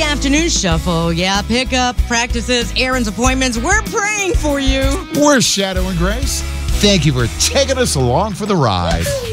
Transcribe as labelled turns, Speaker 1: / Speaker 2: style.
Speaker 1: afternoon shuffle. Yeah, pickup, practices, errands, appointments. We're praying for you.
Speaker 2: We're Shadow and Grace. Thank you for taking us along for the ride.